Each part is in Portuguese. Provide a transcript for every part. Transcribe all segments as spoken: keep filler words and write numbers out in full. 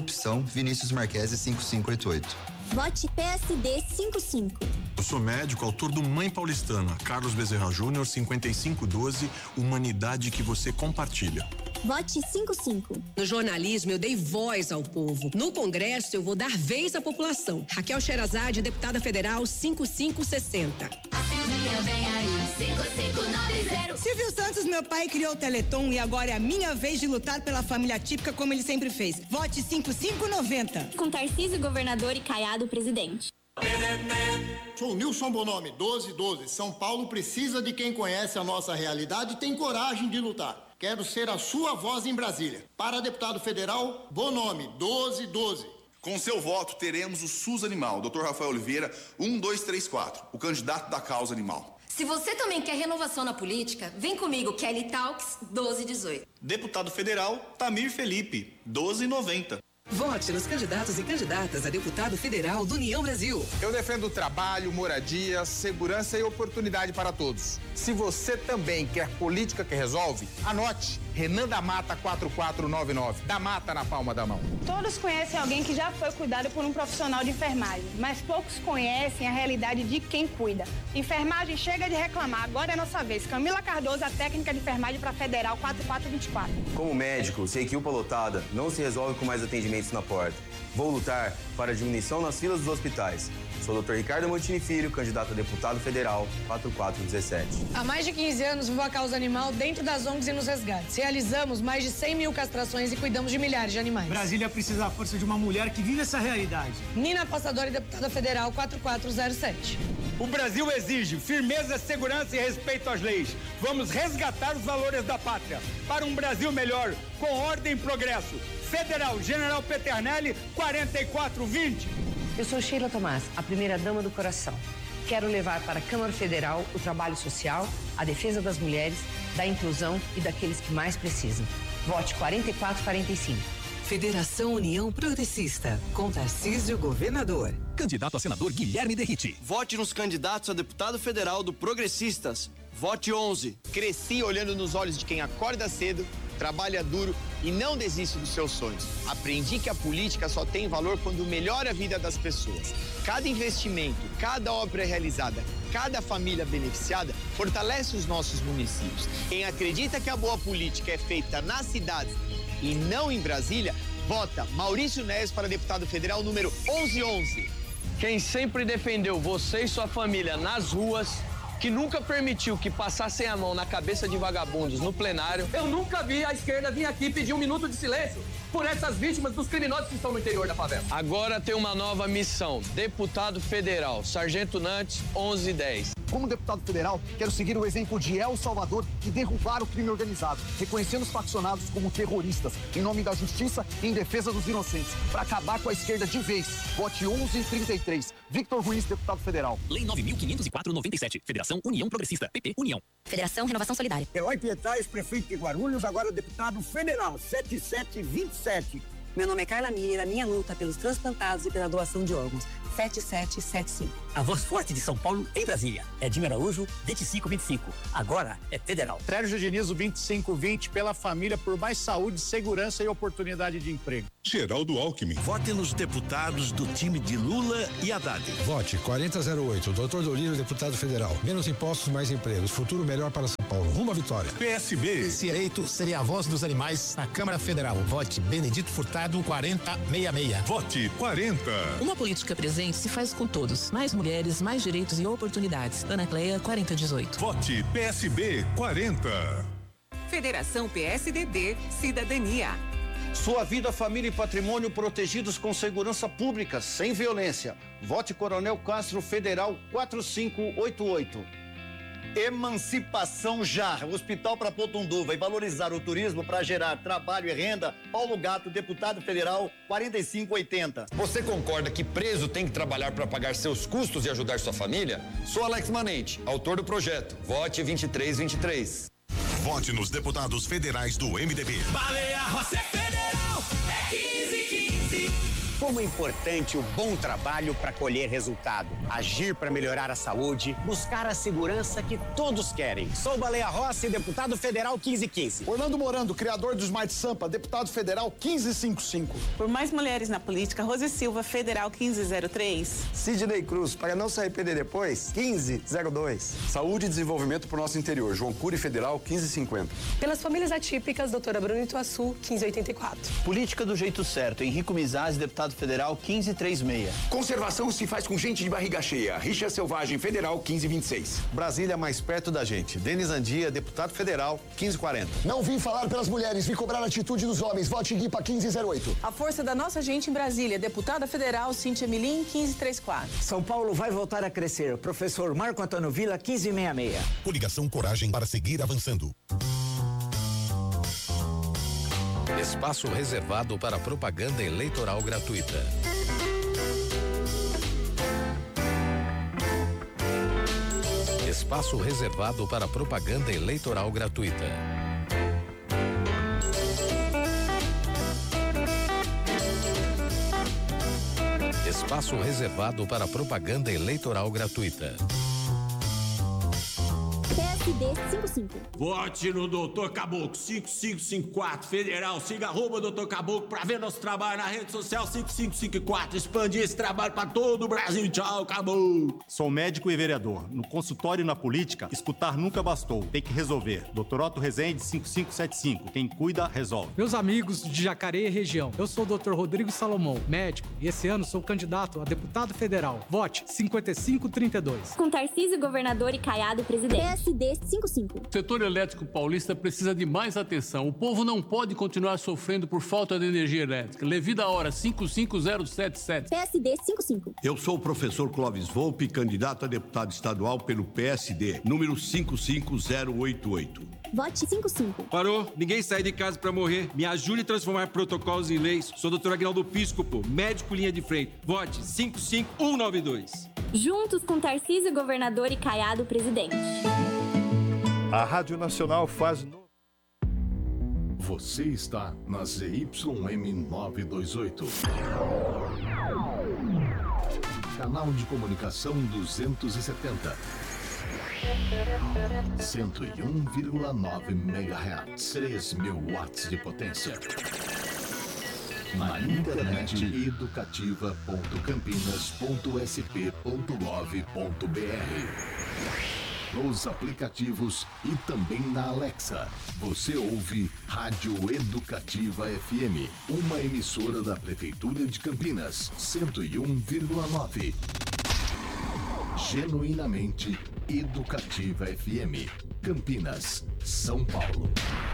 opção Vinícius Marquesi cinco cinco oito oito. Vote P S D cinquenta e cinco. Eu sou médico, autor do Mãe Paulistana, Carlos Bezerra Júnior, cinquenta e cinco doze, humanidade que você compartilha. Vote cinquenta e cinco. No jornalismo, eu dei voz ao povo. No Congresso, eu vou dar vez à população. Raquel Sherazade, deputada federal, cinquenta e cinco sessenta. Silvio Santos, meu pai, criou o Teleton e agora é a minha vez de lutar pela família típica como ele sempre fez. Vote cinquenta e cinco noventa. Com Tarcísio governador e Caiado presidente. Sou Nilson Bonomi, doze doze. São Paulo precisa de quem conhece a nossa realidade e tem coragem de lutar. Quero ser a sua voz em Brasília. Para deputado federal, Bonomi, doze doze. Com seu voto, teremos o SUS Animal, doutor Rafael Oliveira, um dois três quatro, o candidato da causa animal. Se você também quer renovação na política, vem comigo, Kelly Talks, doze dezoito. Deputado federal, Tamir Felipe, doze noventa. Vote nos candidatos e candidatas a deputado federal do União Brasil. Eu defendo trabalho, moradia, segurança e oportunidade para todos. Se você também quer política que resolve, anote Renan da Mata quatro quatro nove nove. Da Mata na palma da mão. Todos conhecem alguém que já foi cuidado por um profissional de enfermagem, mas poucos conhecem a realidade de quem cuida. Enfermagem chega de reclamar, agora é nossa vez. Camila Cardoso, a técnica de enfermagem para Federal quatro quatro dois quatro. Como médico, sei que U P A lotada não se resolve com mais atendimentos na porta. Vou lutar para a diminuição nas filas dos hospitais. Sou o doutor Ricardo Montini Filho, candidato a deputado federal quatro quatro um sete. Há mais de quinze anos vivo a causa animal dentro das O N Gs e nos resgates. Realizamos mais de cem mil castrações e cuidamos de milhares de animais. Brasília precisa da força de uma mulher que vive essa realidade. Nina Passadora e deputada federal quatro quatro zero sete. O Brasil exige firmeza, segurança e respeito às leis. Vamos resgatar os valores da pátria para um Brasil melhor, com ordem e progresso. Federal, General Peternelli, quarenta e quatro vinte. Eu sou Sheila Tomás, a primeira-dama do coração. Quero levar para a Câmara Federal o trabalho social, a defesa das mulheres, da inclusão e daqueles que mais precisam. Vote quarenta e quatro quarenta e cinco. Federação União Progressista, com Tarcísio governador. Candidato a senador Guilherme Derrite. Vote nos candidatos a deputado federal do Progressistas. Vote onze. Cresci olhando nos olhos de quem acorda cedo, trabalha duro e não desiste dos seus sonhos. Aprendi que a política só tem valor quando melhora a vida das pessoas. Cada investimento, cada obra realizada, cada família beneficiada fortalece os nossos municípios. Quem acredita que a boa política é feita nas cidades e não em Brasília, vota Maurício Neves para deputado federal número onze onze. Quem sempre defendeu você e sua família nas ruas, que nunca permitiu que passassem a mão na cabeça de vagabundos no plenário. Eu nunca vi a esquerda vir aqui pedir um minuto de silêncio por essas vítimas dos criminosos que estão no interior da favela. Agora tem uma nova missão, deputado federal, Sargento Nantes, onze dez. Como deputado federal, quero seguir o exemplo de El Salvador e derrubar o crime organizado, reconhecendo os faccionados como terroristas, em nome da justiça e em defesa dos inocentes, para acabar com a esquerda de vez. Vote onze trinta e três. Victor Ruiz, deputado federal. Lei nove mil quinhentos e quatro noventa e sete. Federação União Progressista. P P União. Federação Renovação Solidária. Eloy Pietrais, prefeito de Guarulhos, agora deputado federal, setenta e sete vinte e sete. Meu nome é Carla Miller, a minha luta pelos transplantados e pela doação de órgãos. sete sete sete cinco. A voz forte de São Paulo em Brasília. Edinho Araújo, vinte e cinco vinte e cinco. Agora é federal. Sérgio Diniz, vinte e cinco vinte, pela família, por mais saúde, segurança e oportunidade de emprego. Geraldo Alckmin. Vote nos deputados do time de Lula e Haddad. Vote quarenta zero oito, doutor Dolírio, deputado federal. Menos impostos, mais empregos. Futuro melhor para São Paulo. Rumo à vitória. P S B. Se eleito, serei a voz dos animais na Câmara Federal. Vote Benedito Furtado, quarenta sessenta e seis. Vote quarenta. Uma política presente se faz com todos. Mais mulheres, mais direitos e oportunidades. Ana Cleia, quarenta dezoito. Vote P S B quarenta. Federação P S D B Cidadania. Sua vida, família e patrimônio protegidos com segurança pública, sem violência. Vote Coronel Castro Federal quatro cinco oito oito. Emancipação já. Hospital para Potundu vai valorizar o turismo para gerar trabalho e renda. Paulo Gato, deputado federal, quarenta e cinco oitenta. Você concorda que preso tem que trabalhar para pagar seus custos e ajudar sua família? Sou Alex Manente, autor do projeto. Vote vinte e três vinte e três. Vote nos deputados federais do M D B. Baleia Rossi Federal é quinze quinze. como é importante o bom trabalho para colher resultado, agir para melhorar a saúde, buscar a segurança que todos querem. Sou Baleia Rossi, deputado federal quinze quinze. Orlando Morando, criador do Smart Sampa, deputado federal quinze cinquenta e cinco. Por mais mulheres na política, Rose Silva, federal quinze zero três. Sidney Cruz, para não se arrepender depois, quinze zero dois. Saúde e desenvolvimento para o nosso interior, João Cury, federal quinze cinquenta. Pelas famílias atípicas, doutora Bruno Ituaçu, quinze oitenta e quatro. Política do jeito certo, Henrico Mizaz, deputado federal quinze trinta e seis. Conservação se faz com gente de barriga cheia, Rixa Selvagem, federal quinze vinte e seis. Brasília mais perto da gente, Denis Andia, deputado federal quinze quarenta. Não vim falar pelas mulheres, vim cobrar a atitude dos homens, vote Guipa quinze zero oito. A força da nossa gente em Brasília, deputada federal Cíntia Milim, quinze trinta e quatro. São Paulo vai voltar a crescer, professor Marco Antônio Vila, quinze sessenta e seis. Coligação Coragem para seguir avançando. Espaço reservado para propaganda eleitoral gratuita. Espaço reservado para propaganda eleitoral gratuita. Espaço reservado para propaganda eleitoral gratuita. P S D cinquenta e cinco. Vote no doutor Caboclo, cinco cinco cinco quatro, federal. Siga arroba doutor Caboclo pra ver nosso trabalho na rede social cinco cinco cinco quatro. Expandir esse trabalho pra todo o Brasil. Tchau, Caboclo. Sou médico e vereador. No consultório e na política, escutar nunca bastou. Tem que resolver. doutor Otto Rezende, cinco cinco sete cinco. Quem cuida, resolve. Meus amigos de Jacareí e região, eu sou o doutor Rodrigo Salomão, médico, e esse ano sou candidato a deputado federal. Vote cinquenta e cinco trinta e dois. Com Tarcísio, governador, e Caiado, presidente. P S D cinquenta e cinco. O setor elétrico paulista precisa de mais atenção. O povo não pode continuar sofrendo por falta de energia elétrica. Levida a hora cinco cinco zero sete sete. P S D cinquenta e cinco. Eu sou o professor Clóvis Volpe, candidato a deputado estadual pelo P S D, número cinco cinco zero oito oito. Vote cinquenta e cinco. Parou? Ninguém sai de casa pra morrer. Me ajude a transformar protocolos em leis. Sou doutor Aguinaldo Piscopo, médico linha de frente. Vote cinco cinco um nove dois. Juntos com Tarcísio, governador, e Caiado, presidente. A Rádio Nacional faz... No... Você está na Z Y M novecentos e vinte e oito. Canal de comunicação duzentos e setenta. cento e um vírgula nove megahertz. três mil watts de potência. Na internet educativa ponto campinas ponto s p ponto gov ponto b r. Nos aplicativos e também na Alexa. Você ouve Rádio Educativa F M, uma emissora da Prefeitura de Campinas, cento e um vírgula nove. Genuinamente Educativa F M, Campinas, São Paulo.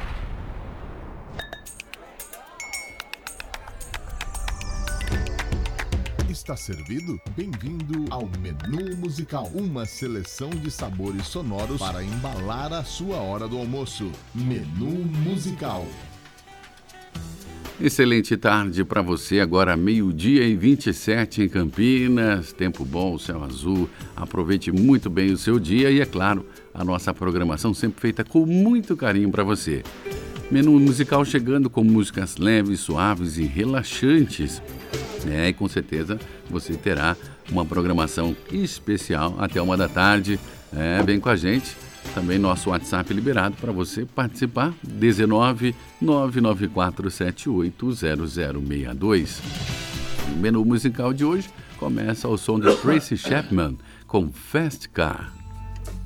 Está servido? Bem-vindo ao Menu Musical, uma seleção de sabores sonoros para embalar a sua hora do almoço. Menu Musical. Excelente tarde para você, agora meio-dia e vinte e sete em Campinas, tempo bom, céu azul, aproveite muito bem o seu dia e, é claro, a nossa programação sempre feita com muito carinho para você. Menu musical chegando com músicas leves, suaves e relaxantes. É, e com certeza você terá uma programação especial até uma da tarde. É, vem com a gente. Também nosso WhatsApp liberado para você participar. dezenove, nove nove quatro sete oito zero zero seis dois. O menu musical de hoje começa ao som de Tracy Chapman com Fast Car.